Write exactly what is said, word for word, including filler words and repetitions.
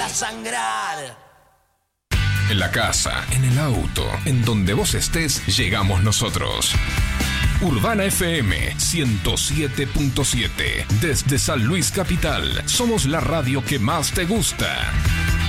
a sangrar. En la casa, en el auto, en donde vos estés, llegamos nosotros. Urbana F M ciento siete punto siete. Desde San Luis Capital, somos la radio que más te gusta.